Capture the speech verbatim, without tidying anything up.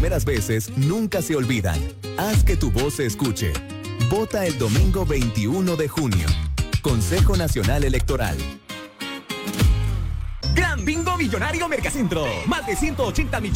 primeras veces nunca se olvidan. Haz que tu voz se escuche. Vota el domingo veintiuno de junio. Consejo Nacional Electoral. Gran Bingo Millonario Mercacentro. Más de ciento ochenta millones.